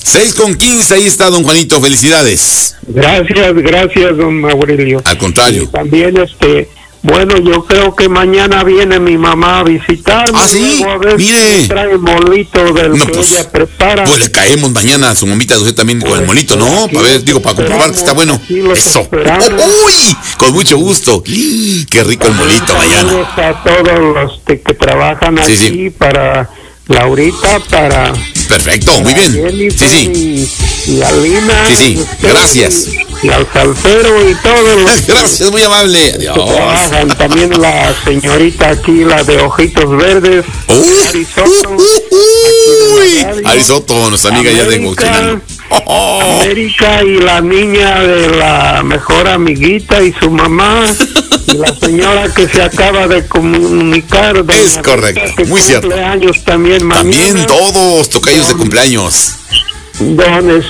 6:15, ahí está, don Juanito, felicidades. Gracias, don Aurelio. Al contrario. Y también, bueno, yo creo que mañana viene mi mamá a visitarme. ¿Ah, sí? A ver Mire. si trae molito del No, que pues, ella prepara. Pues le caemos mañana a su mamita de usted también con el molito, ¿no? Aquí A ver, digo, para comprobar que está bueno. aquí los Eso. esperamos. ¡Uy! Con mucho gusto. Qué rico el molito mañana. Saludos a todos los que trabajan Sí, aquí, sí. para Laurita, para Perfecto, muy bien. Jennifer Sí. y Alina. Sí, sí. y usted, Gracias. Y al salsero y todos los Gracias, muy amable. que Adiós. trabajan. También la señorita aquí, la de ojitos verdes. Ari Soto. Uy. Ari Soto, nuestra amiga ya de América, Oh. América y la niña de la mejor amiguita y su mamá. Y la señora que se acaba de comunicar. Es doña correcto, Rita, que muy cierto. cumple años también mañana. También todos tocayos de cumpleaños. Don